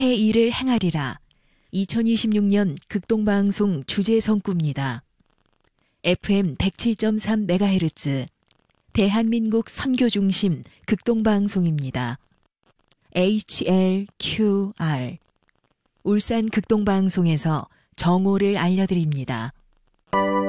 해 일을 행하리라. 2026년 극동방송 주제성구입니다. FM 107.3MHz 대한민국 선교중심 극동방송입니다. HLQR 울산 극동방송에서 정오를 알려드립니다.